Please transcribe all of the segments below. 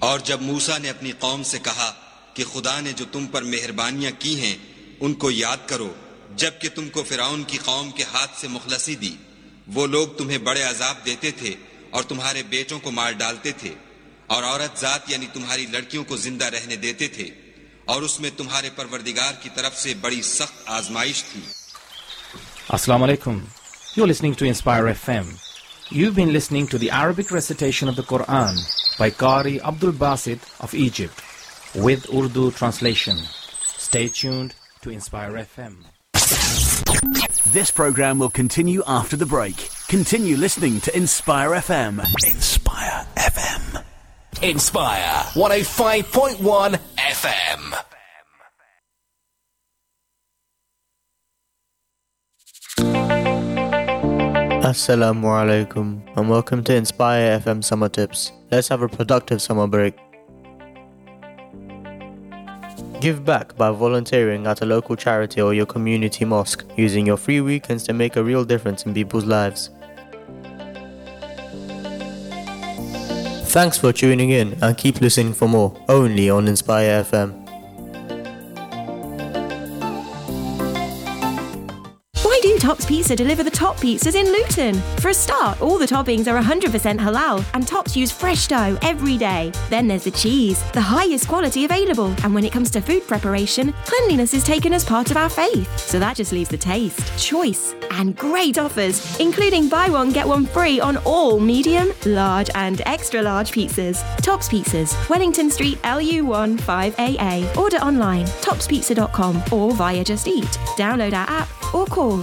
और जब मूसा ने अपनी कौम से कहा कि खुदा ने जो तुम पर मेहरबानियां की हैं उनको याद करो, जबकि तुमको फिरौन की कौम के हाथ से मुखलसी दी। वो लोग तुम्हें बड़े अजाब देते थे और तुम्हारे बेटों को मार डालते थे और औरत जात यानी तुम्हारी लड़कियों को जिंदा रहने देते थे, और उसमें तुम्हारे परवरदिगार की तरफ से बड़ी सख्त आजमाइश थी। Assalamu alaikum. You're listening to Inspire FM. You've been listening to the Arabic recitation of the Quran by Qari Abdul Basit of Egypt with Urdu translation. Stay tuned to Inspire FM. This program will continue after the break. Continue listening to Inspire FM. Inspire FM. Inspire 105.1 FM. Assalamu alaikum and welcome to Inspire FM Summer Tips. Let's have a productive summer break. Give back by volunteering at a local charity or your community mosque, using your free weekends to make a real difference in people's lives. Thanks for tuning in and keep listening for more, only on Inspire FM. Why do Tops Pizza deliver the top pizzas in Luton? For a start, all the toppings are 100% halal and Tops use fresh dough every day. Then there's the cheese, the highest quality available. And when it comes to food preparation, cleanliness is taken as part of our faith. So that just leaves the taste, choice and great offers, including buy one get one free on all medium, large and extra large pizzas. Tops Pizzas, Wellington Street LU1 5AA. Order online, topspizza.com or via Just Eat. Download our app or call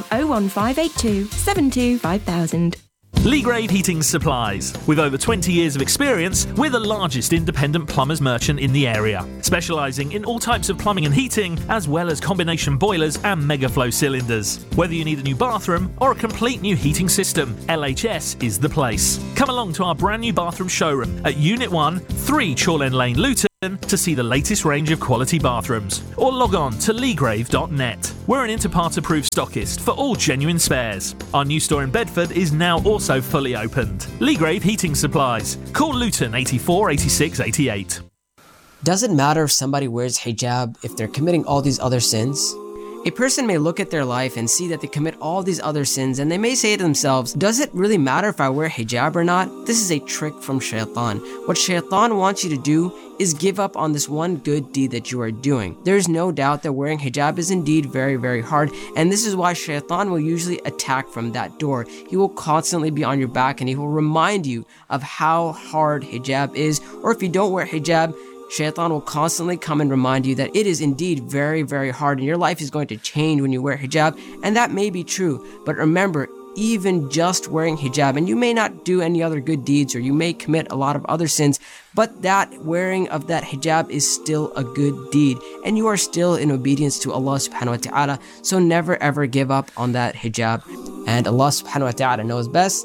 01582 72 5000. Leagrave Heating Supplies. With over 20 years of experience, we're the largest independent plumbers merchant in the area, specialising in all types of plumbing and heating, as well as combination boilers and megaflow cylinders. Whether you need a new bathroom or a complete new heating system, LHS is the place. Come along to our brand new bathroom showroom at Unit 1, 3 Chorlend Lane, Luton, to see the latest range of quality bathrooms, or log on to leagrave.net. We're an Interpart approved stockist for all genuine spares. Our new store in Bedford is now also fully opened. Leagrave Heating Supplies. Call Luton 84 86 88. Does it matter if somebody wears hijab if they're committing all these other sins? A person may look at their life and see that they commit all these other sins, and they may say to themselves, does it really matter if I wear hijab or not? This is a trick from shaitan. What shaitan wants you to do is give up on this one good deed that you are doing. There is no doubt that wearing hijab is indeed very, very hard, and this is why shaitan will usually attack from that door. He will constantly be on your back and he will remind you of how hard hijab is, or if you don't wear hijab, Shaitan will constantly come and remind you that it is indeed very, very hard and your life is going to change when you wear hijab, and that may be true, but remember, even just wearing hijab, and you may not do any other good deeds or you may commit a lot of other sins, but that wearing of that hijab is still a good deed and you are still in obedience to Allah subhanahu wa ta'ala, so never ever give up on that hijab, and Allah subhanahu wa ta'ala knows best.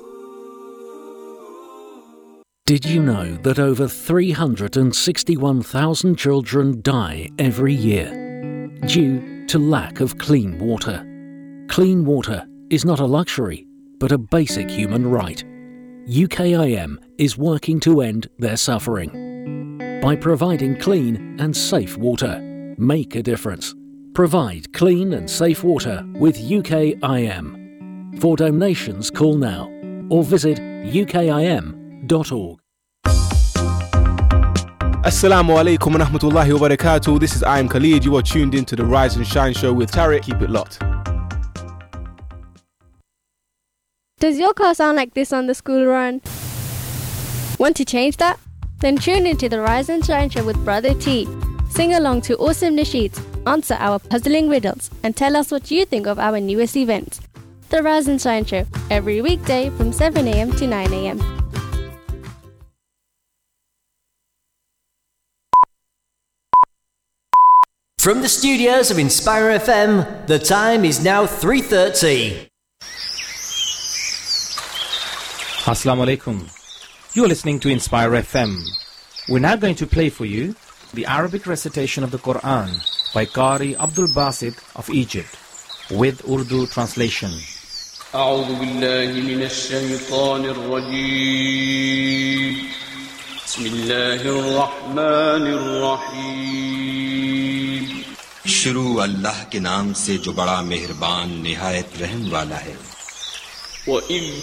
Did you know that over 361,000 children die every year due to lack of clean water? Clean water is not a luxury, but a basic human right. UKIM is working to end their suffering. By providing clean and safe water, make a difference. Provide clean and safe water with UKIM. For donations, call now or visit UKIM.org. Assalamu alaikum wa rahmatullahi wa barakatuh. This is I Am Khalid. You are tuned into the Rise and Shine show with Tariq. Keep it locked. Does your car sound like this on the school run? Want to change that? Then tune into the Rise and Shine show with Brother T. Sing along to awesome nasheeds, answer our puzzling riddles, and tell us what you think of our newest events. The Rise and Shine show, every weekday from 7 a.m. to 9 a.m. From the studios of Inspire FM, the time is now 3:30. Assalamu alaikum. You're listening to Inspire FM. We're now going to play for you the Arabic recitation of the Quran by Qari Abdul Basit of Egypt with Urdu translation. أعوذ بالله من الشيطان الرجيم बिस्मिल्लाहिर्रहमानिर्रहीम। शुरू अल्लाह के नाम से जो बड़ा मेहरबान निहायत रहम वाला है। वइज़